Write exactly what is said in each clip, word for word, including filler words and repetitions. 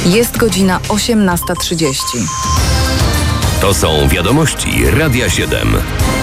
Jest godzina osiemnasta trzydzieści. To są wiadomości Radia siedem.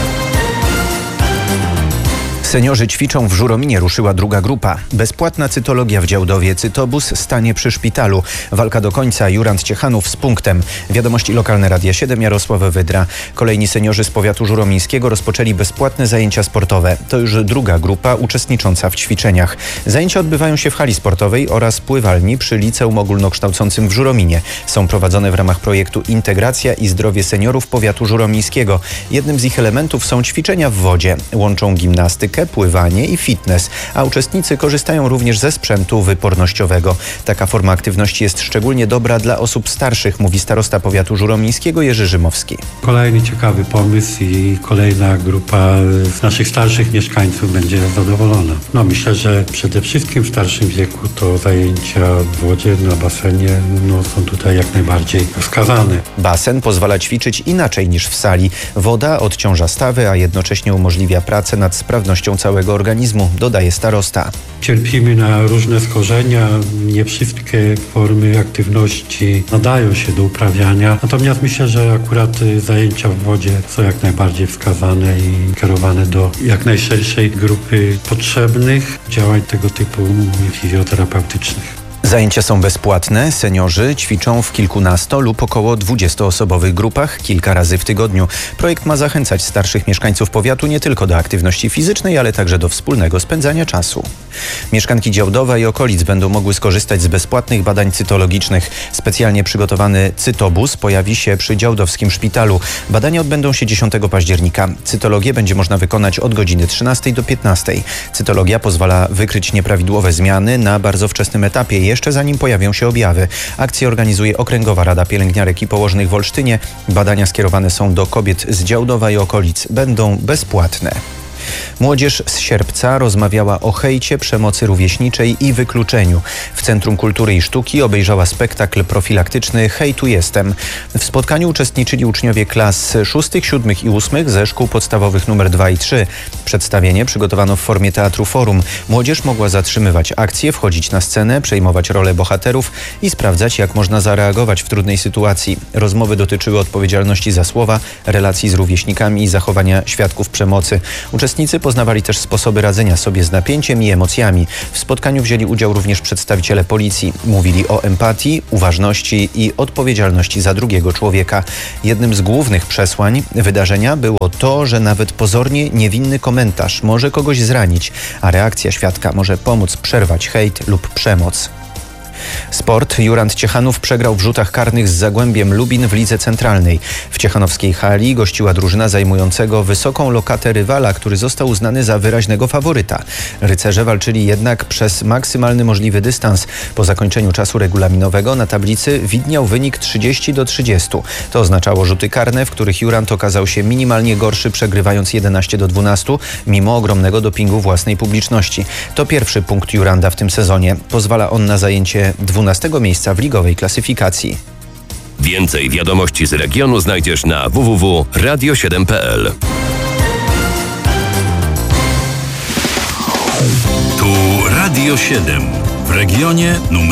Seniorzy ćwiczą, w Żurominie ruszyła druga grupa. Bezpłatna cytologia w Działdowie. Cytobus stanie przy szpitalu. Walka do końca. Jurand Ciechanów z punktem. Wiadomości lokalne Radia siedem, Jarosław Wydra. Kolejni seniorzy z powiatu żuromińskiego rozpoczęli bezpłatne zajęcia sportowe. To już druga grupa uczestnicząca w ćwiczeniach. Zajęcia odbywają się w hali sportowej oraz pływalni przy Liceum Ogólnokształcącym w Żurominie. Są prowadzone w ramach projektu Integracja i Zdrowie Seniorów Powiatu Żuromińskiego. Jednym z ich elementów są ćwiczenia w wodzie. Łączą gimnastykę, pływanie i fitness, a uczestnicy korzystają również ze sprzętu wypornościowego. Taka forma aktywności jest szczególnie dobra dla osób starszych, mówi starosta powiatu żuromińskiego Jerzy Rzymowski. Kolejny ciekawy pomysł i kolejna grupa z naszych starszych mieszkańców będzie zadowolona. No myślę, że przede wszystkim w starszym wieku to zajęcia w wodzie, na basenie no, są tutaj jak najbardziej wskazane. Basen pozwala ćwiczyć inaczej niż w sali. Woda odciąża stawy, a jednocześnie umożliwia pracę nad sprawnością całego organizmu, dodaje starosta. Cierpimy na różne schorzenia, nie wszystkie formy aktywności nadają się do uprawiania, natomiast myślę, że akurat zajęcia w wodzie są jak najbardziej wskazane i kierowane do jak najszerszej grupy potrzebnych działań tego typu fizjoterapeutycznych. Zajęcia są bezpłatne. Seniorzy ćwiczą w kilkunasto lub około dwudziestoosobowych grupach kilka razy w tygodniu. Projekt ma zachęcać starszych mieszkańców powiatu nie tylko do aktywności fizycznej, ale także do wspólnego spędzania czasu. Mieszkanki Działdowa i okolic będą mogły skorzystać z bezpłatnych badań cytologicznych. Specjalnie przygotowany cytobus pojawi się przy działdowskim szpitalu. Badania odbędą się dziesiątego października. Cytologię będzie można wykonać od godziny trzynastej do piętnastej. Cytologia pozwala wykryć nieprawidłowe zmiany na bardzo wczesnym etapie, jeszcze zanim pojawią się objawy. Akcję organizuje Okręgowa Rada Pielęgniarek i Położnych w Olsztynie. Badania skierowane są do kobiet z Działdowa i okolic. Będą bezpłatne. Młodzież z Sierpca rozmawiała o hejcie, przemocy rówieśniczej i wykluczeniu. W Centrum Kultury i Sztuki obejrzała spektakl profilaktyczny Hej, tu jestem. W spotkaniu uczestniczyli uczniowie klas szóstych, siódmych i ósmych ze szkół podstawowych numer dwa i trzy. Przedstawienie przygotowano w formie teatru forum. Młodzież mogła zatrzymywać akcję, wchodzić na scenę, przejmować rolę bohaterów i sprawdzać, jak można zareagować w trudnej sytuacji. Rozmowy dotyczyły odpowiedzialności za słowa, relacji z rówieśnikami i zachowania świadków przemocy. Uczestnicy poznawali też sposoby radzenia sobie z napięciem i emocjami. W spotkaniu wzięli udział również przedstawiciele policji. Mówili o empatii, uważności i odpowiedzialności za drugiego człowieka. Jednym z głównych przesłań wydarzenia było to, że nawet pozornie niewinny komentarz może kogoś zranić, a reakcja świadka może pomóc przerwać hejt lub przemoc. Sport. Jurand Ciechanów przegrał w rzutach karnych z Zagłębiem Lubin w Lidze Centralnej. W ciechanowskiej hali gościła drużyna zajmującego wysoką lokatę rywala, który został uznany za wyraźnego faworyta. Rycerze walczyli jednak przez maksymalny możliwy dystans. Po zakończeniu czasu regulaminowego na tablicy widniał wynik trzydzieści do trzydziestu. To oznaczało rzuty karne, w których Jurand okazał się minimalnie gorszy, przegrywając jedenaście do dwunastu, mimo ogromnego dopingu własnej publiczności. To pierwszy punkt Juranda w tym sezonie. Pozwala on na zajęcie dwunastego miejsca w ligowej klasyfikacji. Więcej wiadomości z regionu znajdziesz na w w w kropka radio siedem kropka p l. Tu Radio siedem w regionie numer